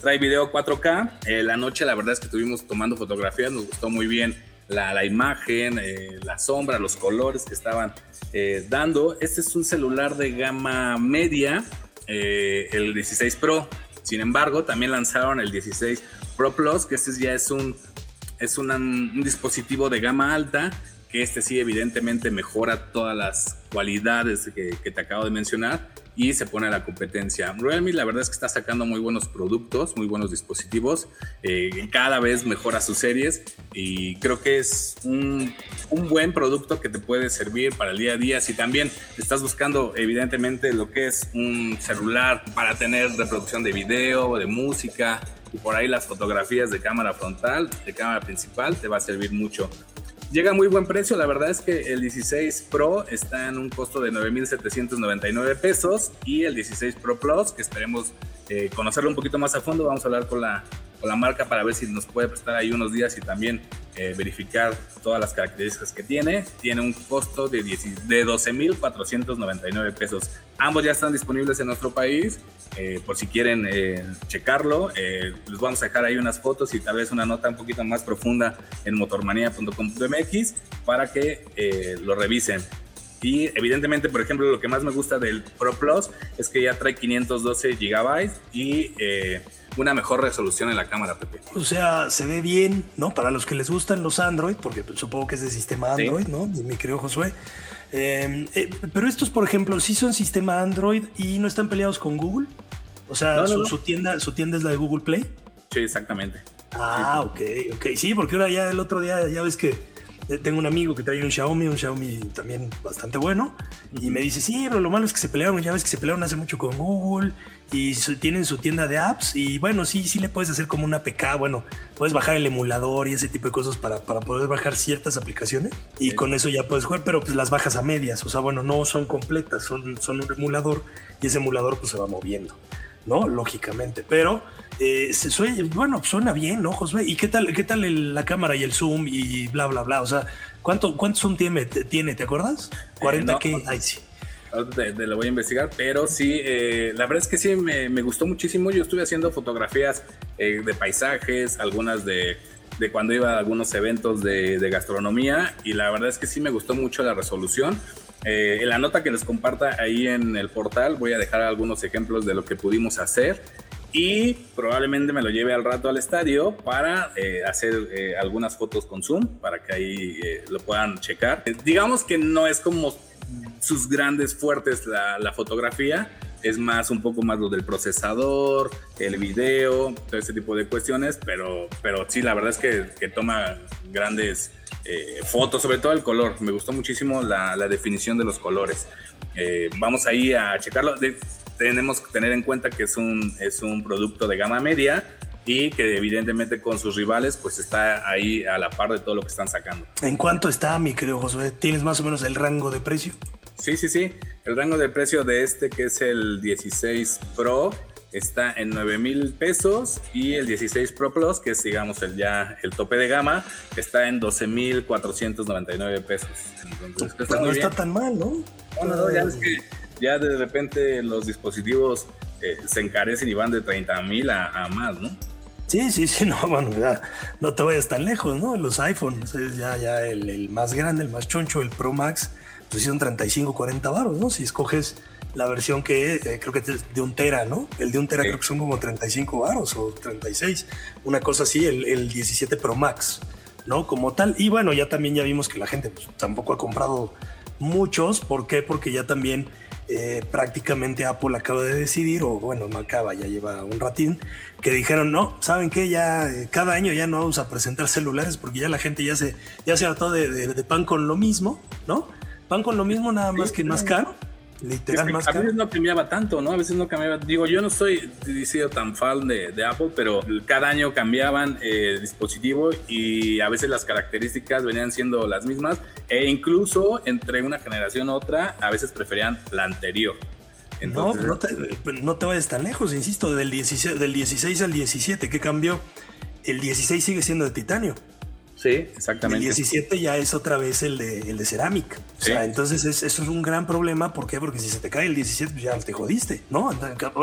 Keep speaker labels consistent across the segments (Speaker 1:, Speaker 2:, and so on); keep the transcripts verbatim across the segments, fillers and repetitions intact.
Speaker 1: trae video cuatro K. Eh, la noche la verdad es que estuvimos tomando fotografías, nos gustó muy bien la, la imagen, eh, la sombra, los colores que estaban eh, dando. Este es un celular de gama media, eh, el dieciséis Pro. Sin embargo, también lanzaron el dieciséis Pro Plus, que este ya es un, es una, un dispositivo de gama alta, que este sí evidentemente mejora todas las cualidades que, que te acabo de mencionar y se pone a la competencia. Realme la verdad es que está sacando muy buenos productos, muy buenos dispositivos, eh, cada vez mejora sus series y creo que es un, un buen producto que te puede servir para el día a día. Si también estás buscando evidentemente lo que es un celular para tener reproducción de video, de música y por ahí las fotografías de cámara frontal, de cámara principal, te va a servir mucho. Llega a muy buen precio, la verdad es que el dieciséis Pro está en un costo de nueve mil setecientos noventa y nueve pesos y el dieciséis Pro Plus, que esperemos eh, conocerlo un poquito más a fondo, vamos a hablar con la, con la marca para ver si nos puede prestar ahí unos días y también eh, verificar todas las características que tiene. Tiene un costo de, de doce mil cuatrocientos noventa y nueve pesos. Ambos ya están disponibles en nuestro país. Eh, por si quieren eh, checarlo, eh, les vamos a dejar ahí unas fotos y tal vez una nota un poquito más profunda en motormanía punto com punto m x para que eh, lo revisen. Y evidentemente, por ejemplo, lo que más me gusta del Pro Plus es que ya trae quinientos doce gigabytes y eh, una mejor resolución en la cámara, Pepe.
Speaker 2: O sea, se ve bien, ¿no? Para los que les gustan los Android, porque supongo que es de sistema Android, sí, ¿no? Mi querido Josué. Eh, eh, pero estos, por ejemplo, sí son sistema Android y no están peleados con Google. O sea, no, no, su, no. Su, tienda, su tienda es la de Google Play.
Speaker 1: Sí, exactamente.
Speaker 2: Ah, ok, ok. Sí, porque ahora ya el otro día, ya ves que tengo un amigo que trae un Xiaomi, un Xiaomi también bastante bueno, uh-huh. Y me dice, sí, pero lo malo es que se pelearon, ya ves que se pelearon hace mucho con Google y su, tienen su tienda de apps y bueno, sí, sí le puedes hacer como una A P K, bueno, puedes bajar el emulador y ese tipo de cosas para, para poder bajar ciertas aplicaciones y sí, con eso ya puedes jugar, pero pues las bajas a medias, o sea, bueno, no son completas, son, son un emulador y ese emulador pues se va moviendo, ¿no? Lógicamente, pero eh, se suena, bueno, suena bien, ¿no, Josué? ¿Y qué tal, qué tal el, la cámara y el zoom y bla, bla, bla? O sea, ¿cuánto, cuánto zoom tiene, tiene, te acuerdas? cuarenta K, eh, no, ay, sí.
Speaker 1: Te, te lo voy a investigar, pero sí, eh, la verdad es que sí, me, me gustó muchísimo. Yo estuve haciendo fotografías eh, de paisajes, algunas de, de cuando iba a algunos eventos de, de gastronomía, y la verdad es que sí me gustó mucho la resolución. Eh, en la nota que les comparta ahí en el portal voy a dejar algunos ejemplos de lo que pudimos hacer y probablemente me lo lleve al rato al estadio para eh, hacer eh, algunas fotos con zoom para que ahí eh, lo puedan checar. Eh, digamos que no es como sus grandes fuertes la, la fotografía, es más un poco más lo del procesador, el video, todo ese tipo de cuestiones, pero, pero sí, la verdad es que, que toma grandes eh, fotos, sobre todo el color. Me gustó muchísimo la, la definición de los colores. Eh, vamos ahí a checarlo. De, tenemos que tener en cuenta que es un, es un producto de gama media y que evidentemente con sus rivales pues está ahí a la par de todo lo que están sacando.
Speaker 2: ¿En cuánto está, mi querido Josué? ¿Tienes más o menos el rango de precio?
Speaker 1: Sí, sí, sí. El rango de precio de este, que es el dieciséis Pro, está en nueve mil pesos y el dieciséis Pro Plus, que es digamos el ya el tope de gama, está en doce mil cuatrocientos noventa y nueve pesos. Entonces,
Speaker 2: pues no está tan mal, ¿no?
Speaker 1: Bueno, no, ya es que ya de repente los dispositivos eh, se encarecen y van de treinta mil a, a más, ¿no?
Speaker 2: Sí, sí, sí, no, bueno, ya no te vayas tan lejos, ¿no? Los iPhones, ya, ya el, el más grande, el más choncho, el Pro Max, pues son treinta y cinco, cuarenta baros, ¿no? Si escoges la versión que eh, creo que es de un tera, ¿no? El de un tera sí, creo que son como treinta y cinco baros o treinta y seis, una cosa así, el, el diecisiete Pro Max, ¿no? Como tal. Y bueno, ya también ya vimos que la gente pues, tampoco ha comprado muchos. ¿Por qué? Porque ya también eh, prácticamente Apple acaba de decidir, o bueno, no acaba, ya lleva un ratín, que dijeron, no, ¿saben qué? Ya eh, cada año ya no vamos a presentar celulares porque ya la gente ya se, ya se hartó de, de, de pan con lo mismo, ¿no? Pan con lo mismo, nada más sí, que más caro. Literal,
Speaker 1: es
Speaker 2: más
Speaker 1: a
Speaker 2: caro.
Speaker 1: veces no cambiaba tanto, ¿no? A veces no cambiaba. Digo, yo no soy sido tan fan de, de Apple, pero cada año cambiaban el eh, dispositivo y a veces las características venían siendo las mismas e incluso entre una generación u otra, a veces preferían la anterior.
Speaker 2: Entonces, no, no te, no te vayas tan lejos, insisto, del dieciséis, del dieciséis al diecisiete, ¿qué cambió? El dieciséis sigue siendo de titanio.
Speaker 1: Sí, exactamente.
Speaker 2: El diecisiete ya es otra vez el de, el de cerámica. Sí. O sea, entonces es, eso es un gran problema. ¿Por qué? Porque si se te cae el diecisiete, pues ya te jodiste, ¿no? Bueno,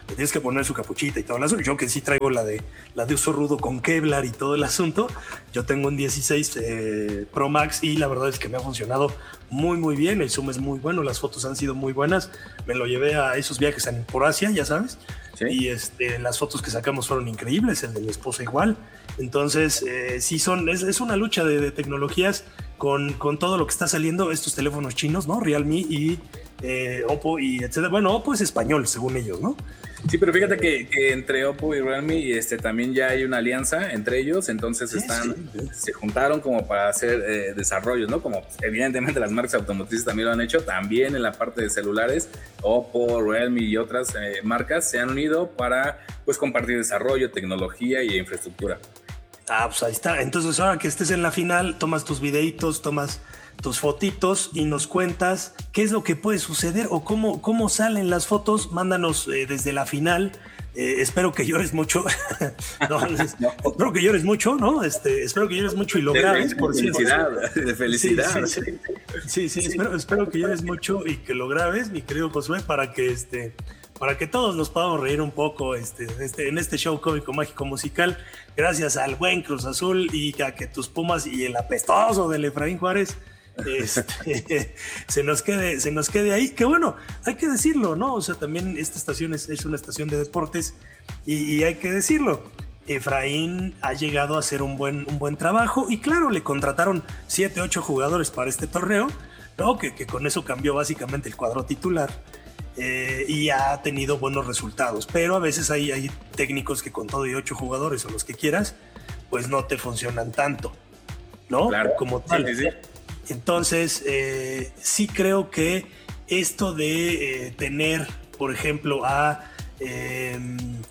Speaker 2: le tienes que poner su capuchita y todo el asunto. Yo que sí traigo la de, la de uso rudo con Kevlar y todo el asunto, yo tengo un dieciséis eh, Pro Max y la verdad es que me ha funcionado muy muy bien, el zoom es muy bueno, las fotos han sido muy buenas, me lo llevé a esos viajes en, por Asia, ya sabes, ¿sí? Y este, las fotos que sacamos fueron increíbles, el de mi esposa igual, entonces eh, sí son, es, es una lucha de, de tecnologías con, con todo lo que está saliendo, estos teléfonos chinos, ¿no? Realme y eh, Oppo y etcétera. Bueno, Oppo es español, según ellos, ¿no?
Speaker 1: Sí, pero fíjate que, que entre Oppo y Realme este, también ya hay una alianza entre ellos, entonces sí, están, sí. se juntaron como para hacer eh, desarrollos, ¿no? Como evidentemente las marcas automotrices también lo han hecho, también en la parte de celulares, Oppo, Realme y otras eh, marcas se han unido para pues compartir desarrollo, tecnología y infraestructura.
Speaker 2: Ah, pues ahí está. Entonces ahora que estés en la final, tomas tus videitos, tomas tus fotitos y nos cuentas qué es lo que puede suceder o cómo, cómo salen las fotos. Mándanos eh, desde la final. Eh, espero que llores mucho. no, no. Espero que llores mucho, ¿no? Este, espero que llores mucho y lo grabes.
Speaker 1: De felicidad, de felicidad.
Speaker 2: Sí, sí, sí, sí, sí, sí espero, espero que llores mucho y que lo grabes, mi querido Josué, para que este... para que todos nos podamos reír un poco este, este, en este show cómico, mágico, musical, gracias al buen Cruz Azul y a que tus Pumas y el apestoso del Efraín Juárez este, se, nos quede, se nos quede ahí, que bueno, hay que decirlo, ¿no? O sea, también esta estación es, es una estación de deportes y, y hay que decirlo, Efraín ha llegado a hacer un buen, un buen trabajo y claro, le contrataron siete, ocho jugadores para este torneo, ¿no? Que, que con eso cambió básicamente el cuadro titular. Eh, y ha tenido buenos resultados, pero a veces hay, hay técnicos que con todo y ocho jugadores o los que quieras, pues no te funcionan tanto, ¿no? Claro. Como tal. Sí, sí, sí. Entonces, eh, sí creo que esto de eh, tener, por ejemplo, a... Eh,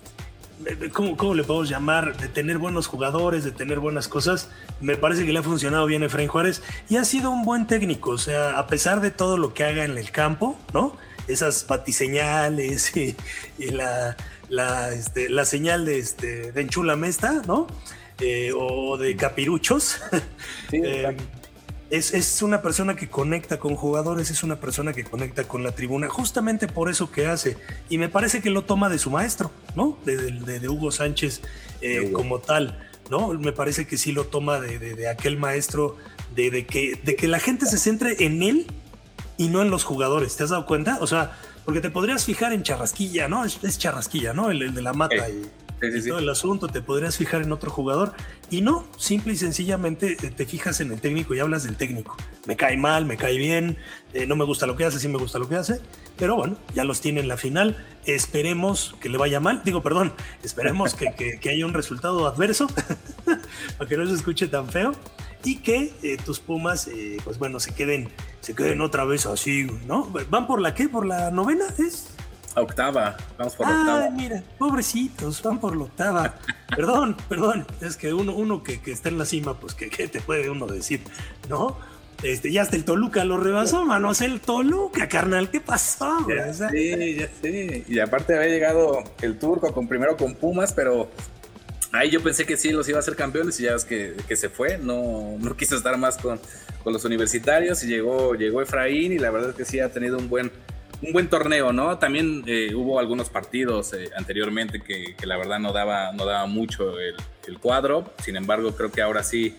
Speaker 2: ¿cómo, ¿Cómo le podemos llamar? De tener buenos jugadores, de tener buenas cosas, me parece que le ha funcionado bien a Efraín Juárez y ha sido un buen técnico, o sea, a pesar de todo lo que haga en el campo, ¿no? Esas batiseñales y, y la, la, este, la señal de, este, de enchúlame esta, ¿no? Eh, o de capiruchos. Sí, eh, es, es una persona que conecta con jugadores, es una persona que conecta con la tribuna, justamente por eso que hace. Y me parece que lo toma de su maestro, ¿no? De, de, de Hugo Sánchez eh, Hugo. como tal, ¿no? Me parece que sí lo toma de, de, de aquel maestro, de, de, que, de que la gente se centre en él y no en los jugadores, ¿te has dado cuenta? O sea, porque te podrías fijar en Charrasquilla, ¿no? Es, es Charrasquilla, ¿no? El, el de la mata eh, y, sí, sí, y todo sí. el asunto, te podrías fijar en otro jugador y no, simple y sencillamente te fijas en el técnico y hablas del técnico. Me cae mal, me cae bien, eh, no me gusta lo que hace, sí me gusta lo que hace, pero bueno, ya los tiene en la final, esperemos que le vaya mal, digo, perdón, esperemos que, que, que haya un resultado adverso, para que no se escuche tan feo. Y que eh, tus Pumas, eh, pues bueno, se queden, se queden otra vez así, ¿no? ¿Van por la qué? ¿Por la novena? ¿Es?
Speaker 1: Octava, vamos por la
Speaker 2: ah,
Speaker 1: octava.
Speaker 2: Ah, mira, pobrecitos, van por la octava. perdón, perdón, es que uno, uno que, que está en la cima, pues, ¿qué, qué te puede uno decir? ¿No? Este, ya hasta el Toluca lo rebasó, manos, el Toluca, carnal, ¿qué pasó?
Speaker 1: Ya sé, ya sé. Y aparte había llegado el turco con, primero con Pumas, pero... ahí yo pensé que sí los iba a hacer campeones y ya ves que, que se fue, no, no quiso estar más con, con los universitarios y llegó, llegó Efraín y la verdad es que sí ha tenido un buen, un buen torneo, ¿no? También eh, hubo algunos partidos eh, anteriormente que, que la verdad no daba, no daba mucho el, el cuadro, sin embargo creo que ahora sí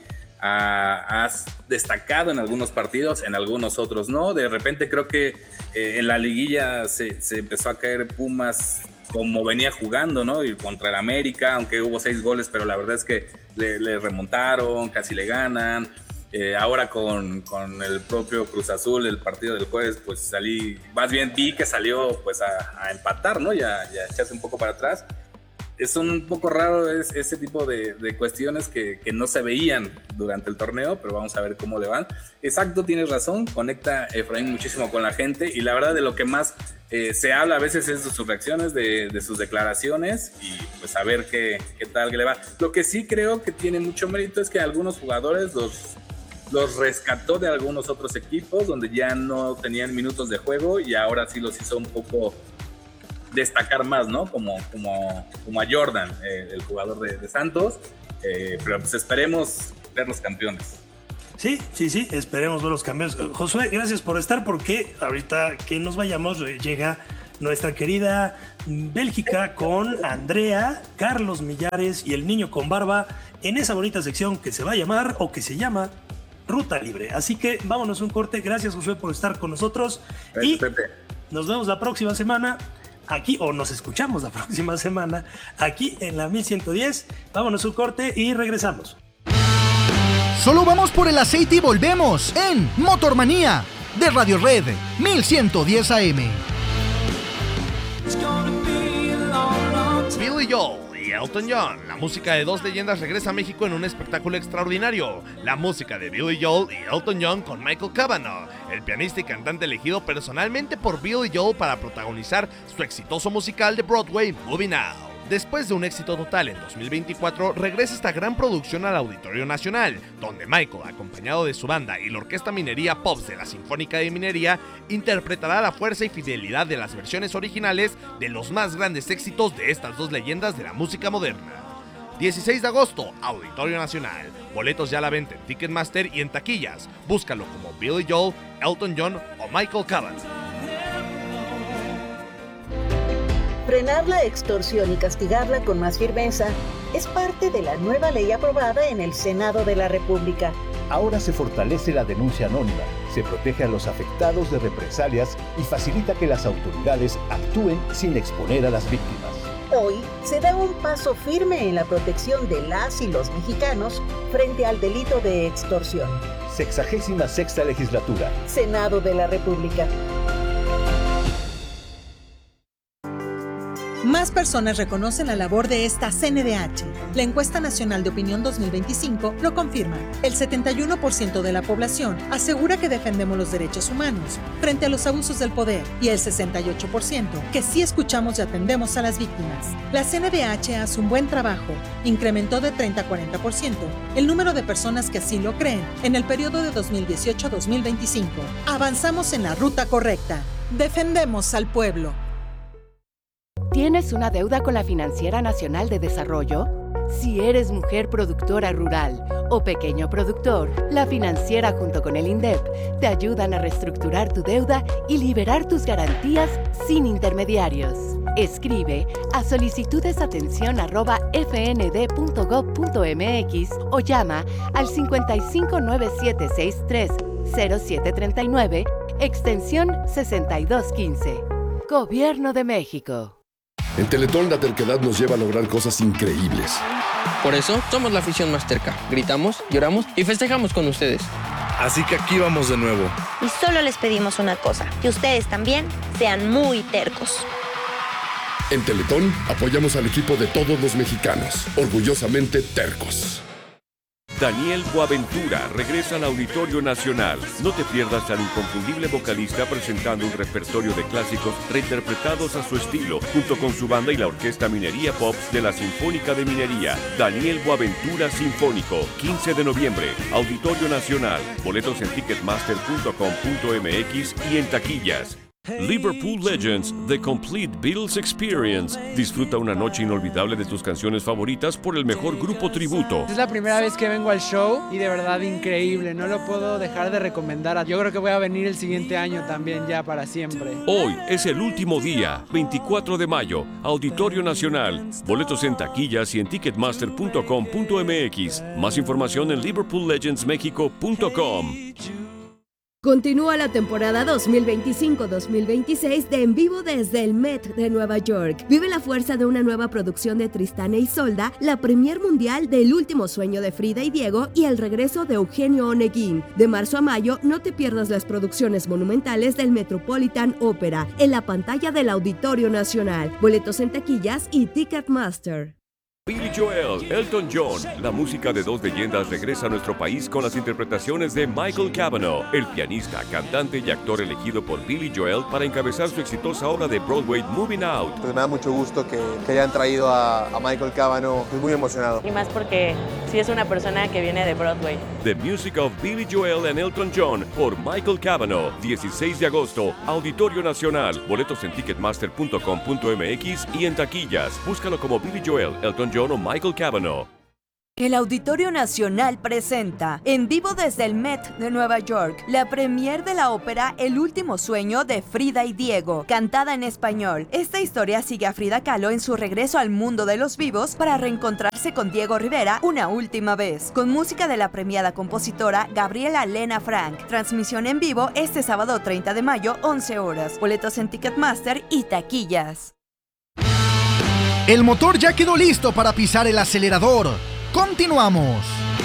Speaker 1: ha, has destacado en algunos partidos, en algunos otros no, de repente creo que eh, en la liguilla se, se empezó a caer Pumas como venía jugando, ¿no? Y contra el América, aunque hubo seis goles, pero la verdad es que le, le remontaron, casi le ganan. Eh, ahora con, con el propio Cruz Azul, el partido del jueves, pues salí, más bien vi que salió pues a, a empatar, ¿no? Y a, y a echarse un poco para atrás. Es un poco raro es, ese tipo de, de cuestiones que, que no se veían durante el torneo, pero vamos a ver cómo le van. Exacto, tienes razón, conecta Efraín muchísimo con la gente y la verdad de lo que más eh, se habla a veces es de sus reacciones, de, de sus declaraciones y pues a ver qué, qué tal que le va. Lo que sí creo que tiene mucho mérito es que algunos jugadores los, los rescató de algunos otros equipos donde ya no tenían minutos de juego y ahora sí los hizo un poco... destacar más, ¿no? Como, como, como a Jordan, eh, el jugador de, de Santos, eh, pero pues esperemos ver los campeones.
Speaker 2: Sí, sí, sí, esperemos ver los campeones. Josué, gracias por estar, porque ahorita que nos vayamos llega nuestra querida Bélgica con Andrea, Carlos Millares y el niño con barba en esa bonita sección que se va a llamar o que se llama Ruta Libre. Así que vámonos un corte. Gracias, Josué, por estar con nosotros. Gracias, y Pepe. Nos vemos la próxima semana aquí, o nos escuchamos la próxima semana aquí en la mil ciento diez. Vámonos un corte y regresamos.
Speaker 3: Solo vamos por el aceite y volvemos en Motormanía de Radio Red mil ciento diez A M.
Speaker 4: Billy Joel y Elton John. La música de dos leyendas regresa a México en un espectáculo extraordinario. La música de Billy Joel y Elton John con Michael Cavanaugh, el pianista y cantante elegido personalmente por Billy Joel para protagonizar su exitoso musical de Broadway, Moving Out. Después de un éxito total en dos mil veinticuatro, regresa esta gran producción al Auditorio Nacional, donde Michael, acompañado de su banda y la Orquesta Minería Pops de la Sinfónica de Minería, interpretará la fuerza y fidelidad de las versiones originales de los más grandes éxitos de estas dos leyendas de la música moderna. dieciséis de agosto, Auditorio Nacional. Boletos ya a la venta en Ticketmaster y en taquillas. Búscalo como Billy Joel, Elton John o Michael Cavanaugh.
Speaker 5: Frenar la extorsión y castigarla con más firmeza es parte de la nueva ley aprobada en el Senado de la República.
Speaker 6: Ahora se fortalece la denuncia anónima, se protege a los afectados de represalias y facilita que las autoridades actúen sin exponer a las víctimas.
Speaker 5: Hoy se da un paso firme en la protección de las y los mexicanos frente al delito de extorsión.
Speaker 6: Sexagésima sexta legislatura.
Speaker 5: Senado de la República.
Speaker 7: Más personas reconocen la labor de esta C N D H. La encuesta nacional de opinión dos mil veinticinco lo confirma. El setenta y uno por ciento de la población asegura que defendemos los derechos humanos frente a los abusos del poder y el sesenta y ocho por ciento que sí escuchamos y atendemos a las víctimas. La C N D H hace un buen trabajo. Incrementó de treinta a cuarenta por ciento el número de personas que así lo creen en el periodo de dos mil dieciocho a dos mil veinticinco. Avanzamos en la ruta correcta. Defendemos al pueblo.
Speaker 8: ¿Tienes una deuda con la Financiera Nacional de Desarrollo? Si eres mujer productora rural o pequeño productor, la Financiera junto con el INDEP te ayudan a reestructurar tu deuda y liberar tus garantías sin intermediarios. Escribe a solicitudesatención arroba f n d punto gov punto m x o llama al cincuenta y cinco nueve siete sesenta y tres cero siete treinta y nueve, extensión sesenta y dos quince. Gobierno de México.
Speaker 9: En Teletón la terquedad nos lleva a lograr cosas increíbles.
Speaker 10: Por eso somos la afición más terca. Gritamos, lloramos y festejamos con ustedes.
Speaker 11: Así que aquí vamos de nuevo.
Speaker 12: Y solo les pedimos una cosa, que ustedes también sean muy tercos.
Speaker 9: En Teletón apoyamos al equipo de todos los mexicanos, orgullosamente tercos.
Speaker 13: Daniel Boaventura regresa al Auditorio Nacional. No te pierdas al inconfundible vocalista presentando un repertorio de clásicos reinterpretados a su estilo, junto con su banda y la Orquesta Minería Pops de la Sinfónica de Minería. Daniel Boaventura Sinfónico, quince de noviembre, Auditorio Nacional. Boletos en ticketmaster punto com punto m x y en taquillas. Liverpool Legends, The Complete Beatles Experience. Disfruta una noche inolvidable de tus canciones favoritas por el mejor grupo tributo.
Speaker 14: Es la primera vez que vengo al show y de verdad increíble, no lo puedo dejar de recomendar. Yo creo que voy a venir el siguiente año también ya para siempre.
Speaker 13: Hoy es el último día, veinticuatro de mayo, Auditorio Nacional. Boletos en taquillas y en ticketmaster punto com punto m x. Más información en liverpool legends mexico punto com.
Speaker 15: Continúa la temporada dos mil veinticinco dos mil veintiséis de En Vivo desde el Met de Nueva York. Vive la fuerza de una nueva producción de Tristán e Isolda, la premier mundial de El último sueño de Frida y Diego y el regreso de Eugenio Oneguín. De marzo a mayo, no te pierdas las producciones monumentales del Metropolitan Opera en la pantalla del Auditorio Nacional. Boletos en taquillas y Ticketmaster.
Speaker 13: Billy Joel, Elton John, la música de dos leyendas regresa a nuestro país con las interpretaciones de Michael Cavanaugh, el pianista, cantante y actor elegido por Billy Joel para encabezar su exitosa obra de Broadway Moving Out.
Speaker 16: Pues me da mucho gusto que, que hayan traído a, a Michael Cavanaugh, estoy muy emocionado.
Speaker 17: Y más porque sí es una persona que viene de Broadway.
Speaker 13: The Music of Billy Joel and Elton John por Michael Cavanaugh, dieciséis de agosto, Auditorio Nacional. Boletos en ticketmaster punto com punto m x y en taquillas. Búscalo como Billy Joel, Elton John o Michael Cavanaugh.
Speaker 18: El Auditorio Nacional presenta, en vivo desde el Met de Nueva York, la premier de la ópera El último sueño de Frida y Diego, cantada en español. Esta historia sigue a Frida Kahlo en su regreso al mundo de los vivos para reencontrarse con Diego Rivera una última vez, con música de la premiada compositora Gabriela Lena Frank. Transmisión en vivo este sábado treinta de mayo, once horas. Boletos en Ticketmaster y taquillas.
Speaker 3: El motor ya quedó listo para pisar el acelerador. Continuamos.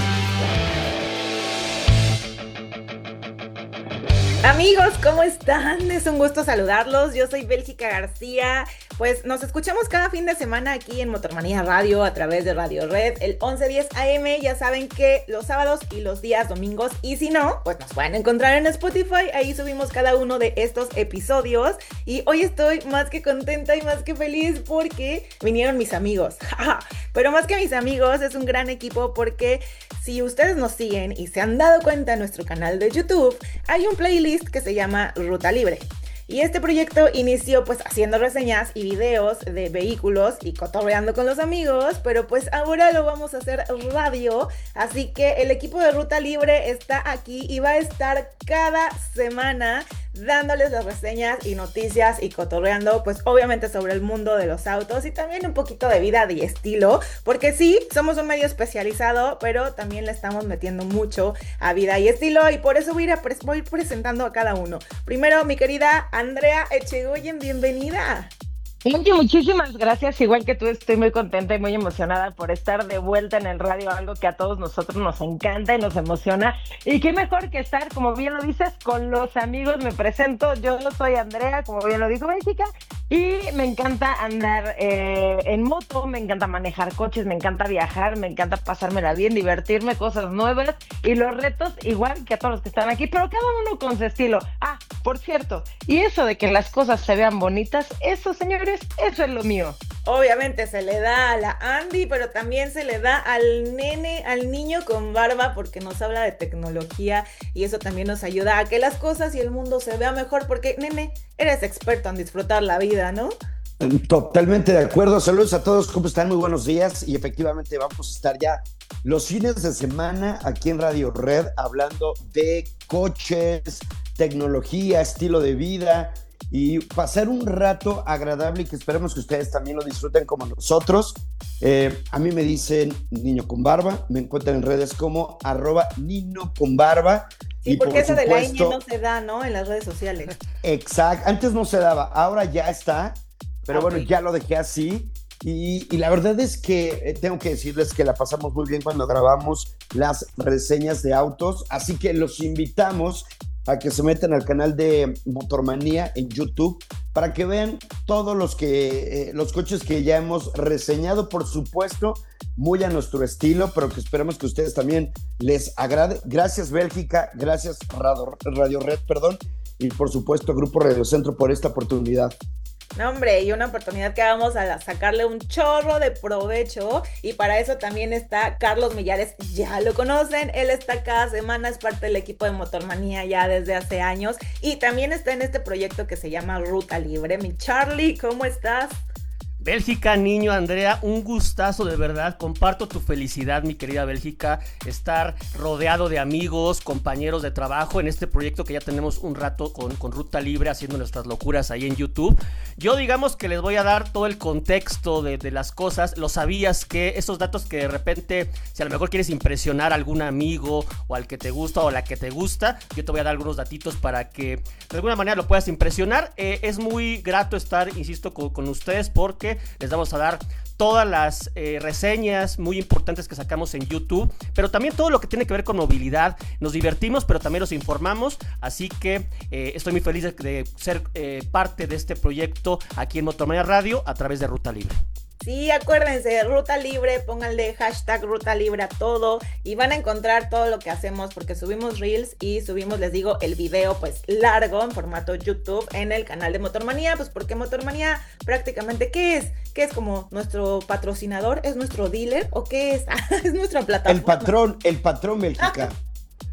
Speaker 19: Amigos, ¿cómo están? Es un gusto saludarlos. Yo soy Bélgica García. Pues nos escuchamos cada fin de semana aquí en Motormanía Radio a través de Radio Red, el once diez A M. Ya saben que los sábados y los días domingos, y si no, pues nos pueden encontrar en Spotify. Ahí subimos cada uno de estos episodios. Y hoy estoy más que contenta y más que feliz porque vinieron mis amigos. Pero más que mis amigos, es un gran equipo porque si ustedes nos siguen y se han dado cuenta en nuestro canal de YouTube, hay un playlist que se llama Ruta Libre. Y este proyecto inició pues haciendo reseñas y videos de vehículos y cotorreando con los amigos, pero pues ahora lo vamos a hacer radio, así que el equipo de Ruta Libre está aquí y va a estar cada semana dándoles las reseñas y noticias y cotorreando pues obviamente sobre el mundo de los autos y también un poquito de vida y estilo, porque sí, somos un medio especializado, pero también le estamos metiendo mucho a vida y estilo y por eso voy a ir, a pre- voy presentando a cada uno. Primero, mi querida Andrea Echegoyen, bienvenida.
Speaker 17: Oye, muchísimas gracias, igual que tú estoy muy contenta y muy emocionada por estar de vuelta en el radio, algo que a todos nosotros nos encanta y nos emociona, y qué mejor que estar, como bien lo dices, con los amigos. Me presento, yo soy Andrea, como bien lo dijo Bélgica, y me encanta andar eh, en moto, me encanta manejar coches, me encanta viajar, me encanta pasármela bien, divertirme, cosas nuevas, y los retos igual que a todos los que están aquí, pero cada uno con su estilo. Ah, por cierto, y eso de que las cosas se vean bonitas, eso, señores, eso es lo mío.
Speaker 19: Obviamente se le da a la Andy, pero también se le da al nene, al niño con barba, porque nos habla de tecnología y eso también nos ayuda a que las cosas y el mundo se vea mejor, porque nene, eres experto en disfrutar la vida, ¿no?
Speaker 20: Totalmente de acuerdo. Saludos a todos, ¿cómo están? Muy buenos días. Y efectivamente vamos a estar ya los fines de semana aquí en Radio Red hablando de coches, tecnología, estilo de vida y pasar un rato agradable y que esperemos que ustedes también lo disfruten como nosotros. Eh, a mí me dicen Niño con Barba, me encuentran en redes como arroba Nino con Barba.
Speaker 19: Sí, y porque por eso supuesto, de la ñ no se da, ¿no? En las redes sociales.
Speaker 20: Exacto, antes no se daba, ahora ya está, pero okay. Bueno, ya lo dejé así. Y, y la verdad es que eh, tengo que decirles que la pasamos muy bien cuando grabamos las reseñas de autos, así que los invitamos a que se metan al canal de Motormanía en YouTube para que vean todos los, que, eh, los coches que ya hemos reseñado, por supuesto, muy a nuestro estilo, pero que esperamos que a ustedes también les agrade. Gracias, Bélgica, gracias, Radio, Radio Red, perdón, y por supuesto, Grupo Radio Centro por esta oportunidad.
Speaker 19: No, hombre, y una oportunidad que vamos a sacarle un chorro de provecho, y para eso también está Carlos Millares, ya lo conocen, él está cada semana, es parte del equipo de Motormanía ya desde hace años, y también está en este proyecto que se llama Ruta Libre. Mi Charlie, ¿cómo estás?
Speaker 21: Bélgica, niño, Andrea, un gustazo de verdad, comparto tu felicidad, mi querida Bélgica, estar rodeado de amigos, compañeros de trabajo en este proyecto que ya tenemos un rato con, con Ruta Libre haciendo nuestras locuras ahí en YouTube. Yo digamos que les voy a dar todo el contexto de, de las cosas. Lo sabías que esos datos que de repente, si a lo mejor quieres impresionar a algún amigo o al que te gusta o a la que te gusta, yo te voy a dar algunos datitos para que de alguna manera lo puedas impresionar. Eh, es muy grato estar, insisto, con, con ustedes porque les vamos a dar todas las eh, reseñas muy importantes que sacamos en YouTube, pero también todo lo que tiene que ver con movilidad. Nos divertimos, pero también los informamos, así que eh, estoy muy feliz de, de ser eh, parte de este proyecto aquí en Motormanía Radio a través de Ruta Libre.
Speaker 19: Sí, acuérdense, Ruta Libre, pónganle hashtag Ruta Libre a todo y van a encontrar todo lo que hacemos porque subimos Reels y subimos, les digo, el video pues largo en formato YouTube en el canal de Motormanía, pues porque Motormanía prácticamente, ¿qué es? ¿Qué es como nuestro patrocinador? ¿Es nuestro dealer? ¿O qué es? Es nuestra plataforma.
Speaker 20: El patrón, el patrón Bélgica.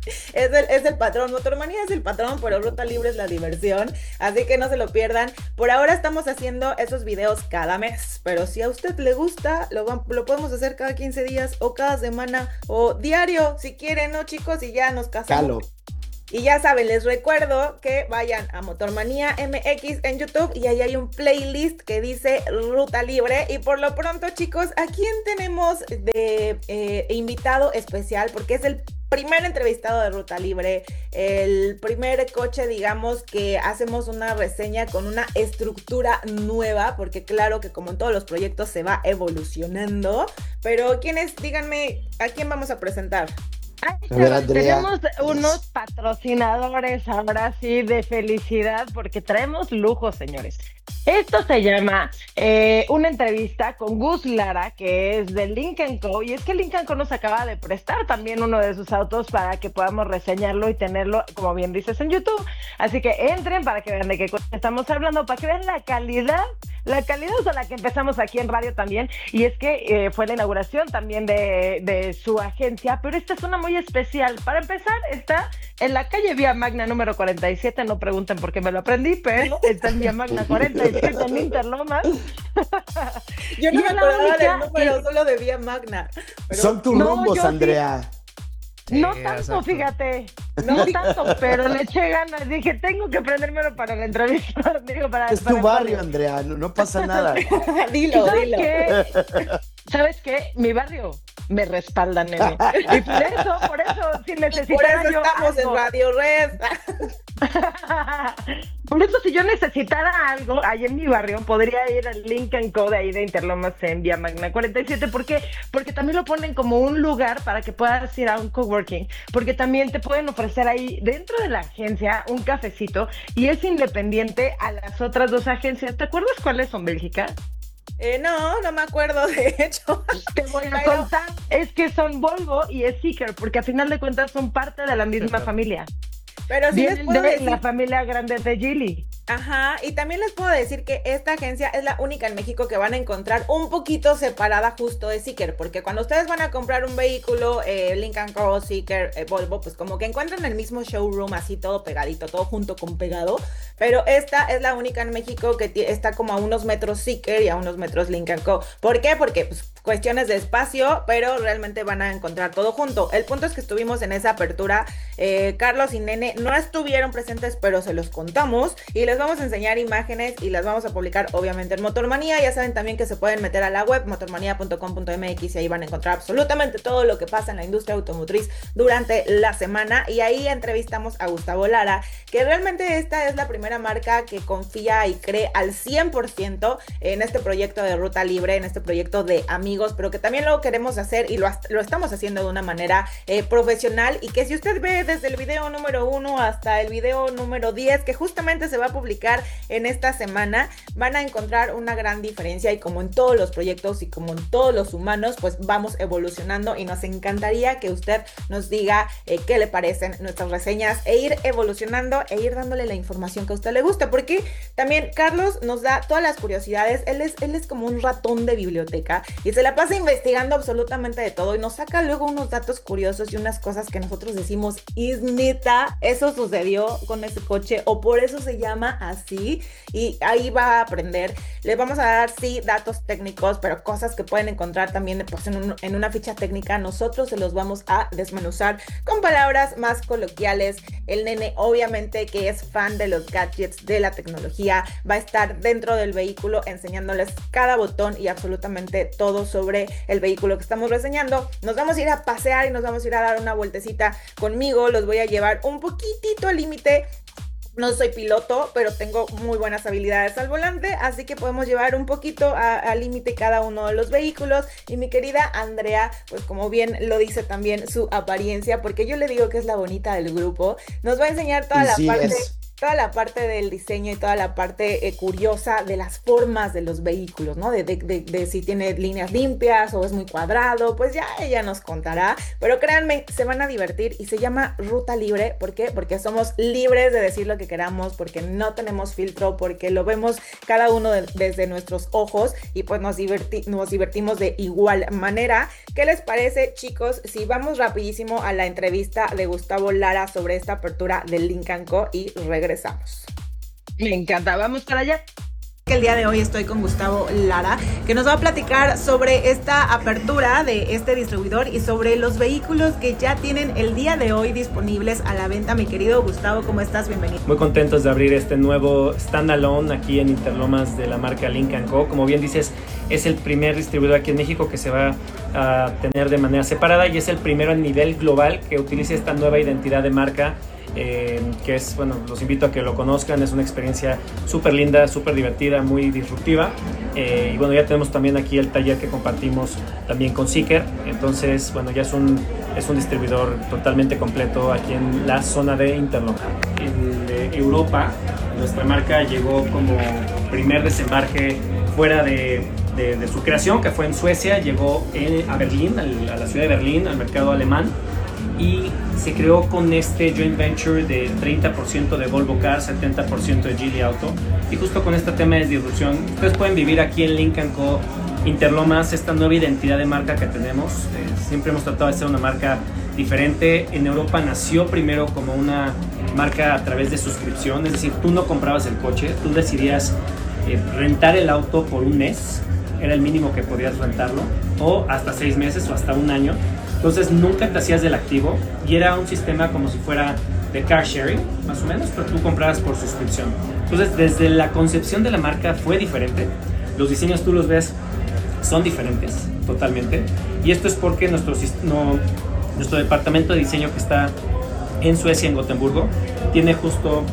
Speaker 19: Es el, es el patrón, Motormanía es el patrón, pero Ruta Libre es la diversión, así que no se lo pierdan. Por ahora estamos haciendo esos videos cada mes, pero si a usted le gusta, lo, lo podemos hacer cada quince días o cada semana o diario, si quieren, ¿no, chicos? Y ya nos casamos.
Speaker 20: Calo.
Speaker 19: Y ya saben, les recuerdo que vayan a Motormanía M X en YouTube y ahí hay un playlist que dice Ruta Libre. Y por lo pronto, chicos, ¿a quién tenemos de eh, invitado especial? Porque es el primer entrevistado de Ruta Libre, el primer coche, digamos, que hacemos una reseña con una estructura nueva, porque claro que como en todos los proyectos se va evolucionando. Pero ¿quiénes? Díganme, ¿a quién vamos a presentar?
Speaker 17: Ay,
Speaker 20: A ver, Andrea.
Speaker 17: tenemos unos patrocinadores ahora sí de felicidad porque traemos lujo, señores. Esto se llama eh, una entrevista con Gus Lara, que es de Lynk and Co. Y es que Lynk and Co nos acaba de prestar también uno de sus autos para que podamos reseñarlo y tenerlo, como bien dices, en YouTube. Así que entren para que vean de qué cosa estamos hablando, para que vean la calidad, la calidad con la que empezamos aquí en radio también. Y es que eh, fue la inauguración también de, de su agencia, pero esta es una muy especial. Para empezar, está en la calle Vía Magna número cuarenta y siete, no pregunten por qué me lo aprendí, pero está en Vía Magna cuarenta y siete en Interlomas.
Speaker 19: Yo no
Speaker 17: Y
Speaker 19: me
Speaker 17: en la
Speaker 19: acordaba
Speaker 17: única-
Speaker 19: del número, solo de Vía Magna. Pero
Speaker 20: Son tus
Speaker 17: No,
Speaker 20: rumbos,
Speaker 17: yo sí.
Speaker 20: Andrea.
Speaker 17: No
Speaker 21: Sí,
Speaker 17: tanto,
Speaker 21: exacto.
Speaker 17: fíjate, no tanto, pero le eché ganas. Dije, tengo que prendérmelo para la entrevista. Digo, para,
Speaker 20: Es
Speaker 17: para
Speaker 20: tu
Speaker 17: el
Speaker 20: barrio,
Speaker 17: radio.
Speaker 20: Andrea, no, no pasa nada.
Speaker 19: dilo,
Speaker 17: ¿Y sabes
Speaker 19: dilo.
Speaker 17: qué? ¿Sabes qué? Mi barrio me respalda, nene. Y por eso, por eso, si
Speaker 19: Por
Speaker 17: necesitara
Speaker 19: eso
Speaker 17: yo
Speaker 19: estamos
Speaker 17: algo,
Speaker 19: en Radio Red.
Speaker 17: por eso, si yo necesitara algo ahí en mi barrio, podría ir al Lynk and Co de ahí de Interlomas en Vía Magna cuarenta y siete. ¿Por qué? Porque también lo ponen como un lugar para que puedas ir a un coworking. Porque también te pueden ofrecer ahí dentro de la agencia un cafecito y es independiente a las otras dos agencias. ¿Te acuerdas cuáles son, Bélgica?
Speaker 19: Eh, no, no me acuerdo, de hecho.
Speaker 17: Te voy a
Speaker 19: Pero-
Speaker 17: contar. Es que son Volvo y Seeker, porque a final de cuentas son parte de la misma familia.
Speaker 19: Pero sí les
Speaker 17: Vienen
Speaker 19: puedo
Speaker 17: de
Speaker 19: decir.
Speaker 17: la familia grande de Geely.
Speaker 19: Ajá, y también les puedo decir que esta agencia es la única en México que van a encontrar un poquito separada justo de Seeker, porque cuando ustedes van a comprar un vehículo, eh, Lynk and Co, Seeker, eh, Volvo, pues como que encuentran el mismo showroom así todo pegadito, todo junto con pegado, pero esta es la única en México que t- está como a unos metros Seeker y a unos metros Lynk and Co. ¿Por qué? Porque pues cuestiones de espacio, pero realmente van a encontrar todo junto. El punto es que estuvimos en esa apertura, eh, Carlos y Nene no estuvieron presentes, pero se los contamos y les vamos a enseñar imágenes y las vamos a publicar obviamente en Motormanía. Ya saben también que se pueden meter a la web motormanía punto com punto m x y ahí van a encontrar absolutamente todo lo que pasa en la industria automotriz durante la semana, y ahí entrevistamos a Gustavo Lara, que realmente esta es la primera marca que confía y cree al cien por ciento en este proyecto de Ruta Libre, en este proyecto de amigos, pero que también lo queremos hacer y lo, lo estamos haciendo de una manera eh, profesional, y que si usted ve desde el video número uno hasta el video número diez, que justamente se va a publicar en esta semana, van a encontrar una gran diferencia, y como en todos los proyectos y como en todos los humanos, pues vamos evolucionando, y nos encantaría que usted nos diga eh, qué le parecen nuestras reseñas e ir evolucionando e ir dándole la información que a usted le gusta, porque también Carlos nos da todas las curiosidades. Él es, él es como un ratón de biblioteca y se la pasa investigando absolutamente de todo, y nos saca luego unos datos curiosos y unas cosas que nosotros decimos, ¿es neta? Eso sucedió con ese coche, o por eso se llama así, y ahí va a aprender. Les vamos a dar, sí, datos técnicos, pero cosas que pueden encontrar también pues, en, un, en una ficha técnica. Nosotros se los vamos a desmenuzar con palabras más coloquiales. El Nene, obviamente, que es fan de los gadgets, de la tecnología, va a estar dentro del vehículo enseñándoles cada botón y absolutamente todo sobre el vehículo que estamos reseñando. Nos vamos a ir a pasear y nos vamos a ir a dar una vueltecita conmigo. Los voy a llevar un poquitito al límite. No soy piloto, pero tengo muy buenas habilidades al volante, así que podemos llevar un poquito al límite cada uno de los vehículos. Y mi querida Andrea, pues como bien lo dice también su apariencia, porque yo le digo que es la bonita del grupo, nos va a enseñar toda
Speaker 20: Y
Speaker 19: la
Speaker 20: sí
Speaker 19: parte
Speaker 20: es.
Speaker 19: toda la parte del diseño y toda la parte eh, curiosa de las formas de los vehículos, ¿no? De, de, de, de si tiene líneas limpias o es muy cuadrado, pues ya ella nos contará. Pero créanme, se van a divertir y se llama Ruta Libre. ¿Por qué? Porque somos libres de decir lo que queramos, porque no tenemos filtro, porque lo vemos cada uno de, desde nuestros ojos y pues nos, diverti- nos divertimos de igual manera. ¿Qué les parece, chicos, si vamos rapidísimo a la entrevista de Gustavo Lara sobre esta apertura del Lynk and Co y regresamos?
Speaker 17: Me encanta, vamos para allá.
Speaker 19: El día de hoy estoy con Gustavo Lara, que nos va a platicar sobre esta apertura de este distribuidor y sobre los vehículos que ya tienen el día de hoy disponibles a la venta. Mi querido Gustavo, ¿cómo estás? Bienvenido.
Speaker 1: Muy contentos de abrir este nuevo standalone aquí en Interlomas de la marca Lynk and Co. Como bien dices, es el primer distribuidor aquí en México que se va a tener de manera separada y es el primero a nivel global que utilice esta nueva identidad de marca. Eh, que es, bueno, los invito a que lo conozcan, es una experiencia súper linda, súper divertida, muy disruptiva, eh, y bueno, ya tenemos también aquí el taller que compartimos también con Zeekr, entonces, bueno, ya es un, es un distribuidor totalmente completo aquí en la zona de Interlomas. En eh, Europa, nuestra marca llegó como primer desembarque fuera de, de, de su creación, que fue en Suecia, llegó en, a Berlín, al, a la ciudad de Berlín, al mercado alemán, y se creó con este joint venture de treinta por ciento de Volvo Cars, setenta por ciento de Geely Auto, y justo con este tema de disrupción, ustedes pueden vivir aquí en Lynk and Co Interlomas esta nueva identidad de marca que tenemos. Eh, siempre hemos tratado de ser una marca diferente. En Europa nació primero como una marca a través de suscripción, es decir, tú no comprabas el coche, tú decidías eh, rentar el auto por un mes, era el mínimo que podías rentarlo, o hasta seis meses o hasta un año. Entonces nunca te hacías del activo y era un sistema como si fuera de car sharing, más o menos, pero tú comprabas por suscripción. Entonces desde la concepción de la marca fue diferente, los diseños tú los ves, son diferentes totalmente, y esto es porque nuestro, no, nuestro departamento de diseño que está en Suecia, en Gotemburgo, tiene justo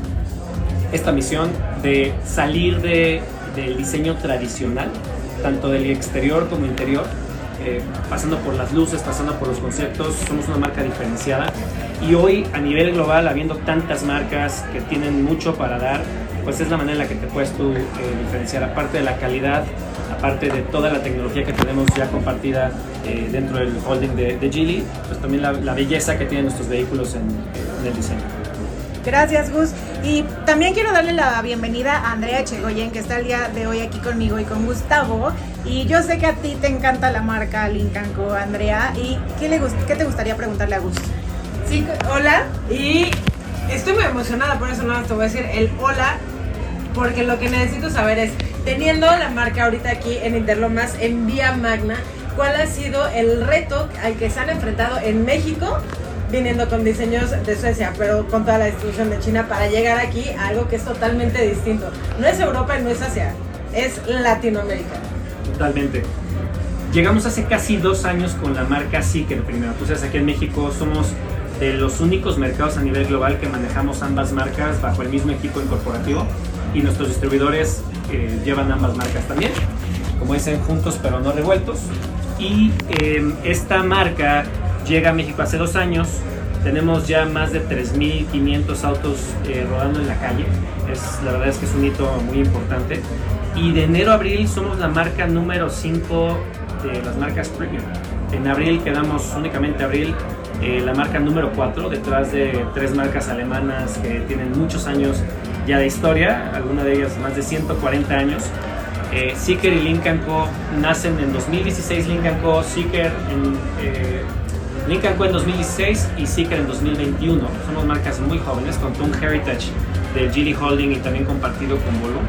Speaker 1: esta misión de salir de, del diseño tradicional, tanto del exterior como interior, Eh, pasando por las luces, pasando por los conceptos. Somos una marca diferenciada y hoy a nivel global, habiendo tantas marcas que tienen mucho para dar, pues es la manera en la que te puedes tú eh, diferenciar, aparte de la calidad, aparte de toda la tecnología que tenemos ya compartida eh, dentro del holding de, de Geely, pues también la, la belleza que tienen nuestros vehículos en, en el diseño.
Speaker 19: Gracias, Gus. Y también quiero darle la bienvenida a Andrea Echegoyen, que está el día de hoy aquí conmigo y con Gustavo. Y yo sé que a ti te encanta la marca Lynk and Co, Andrea. ¿Y qué, le gust- qué te gustaría preguntarle a Gus?
Speaker 22: Sí, hola. Y estoy muy emocionada, por eso nada más te voy a decir el hola, porque lo que necesito saber es, teniendo la marca ahorita aquí en Interlomas, en Vía Magna, ¿cuál ha sido el reto al que se han enfrentado en México, viniendo con diseños de Suecia, pero con toda la distribución de China, para llegar aquí a algo que es totalmente distinto? No es Europa y no es Asia, es Latinoamérica.
Speaker 1: Totalmente. Llegamos hace casi dos años con la marca Zeekr primero. Entonces aquí en México somos de los únicos mercados a nivel global que manejamos ambas marcas bajo el mismo equipo corporativo, y nuestros distribuidores eh, llevan ambas marcas también, como dicen, juntos pero no revueltos. Y eh, esta marca llega a México hace dos años, tenemos ya más de tres mil quinientos autos eh, rodando en la calle, es, la verdad es que es un hito muy importante, y de enero a abril somos la marca número cinco de las marcas premium. En abril quedamos, únicamente abril, eh, la marca número cuatro, detrás de tres marcas alemanas que tienen muchos años ya de historia, algunas de ellas más de ciento cuarenta años. Eh, Zeekr y Lynk and Co nacen en dos mil dieciséis, Lynk and Co, Zeekr en... Eh, Lynk and Co en dos mil dieciséis y Zeekr en dos mil veintiuno. Somos marcas muy jóvenes con todo un heritage del Geely Holding y también compartido con Volvo.